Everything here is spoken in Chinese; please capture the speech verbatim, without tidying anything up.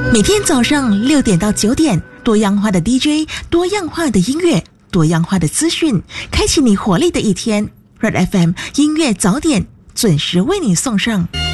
每天早上六点到九点，多样化的 D J， 多样化的音乐，多样化的资讯，开启你活力的一天。Red F M 音乐早点准时为你送上。